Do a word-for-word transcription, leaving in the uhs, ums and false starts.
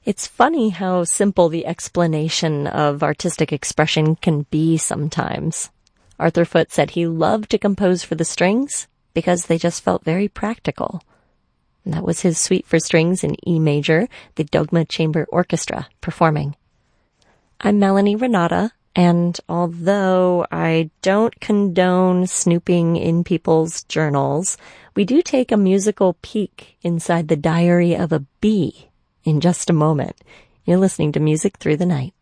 It's funny how simple the explanation of artistic expression can be sometimes. Arthur Foote said he loved to compose for the strings because they just felt very practical. And that was his suite for strings in E major, the Dogma Chamber Orchestra performing. I'm Melanie Renata, and although I don't condone snooping in people's journals, we do take a musical peek inside the diary of a bee in just a moment. You're listening to Music Through the Night.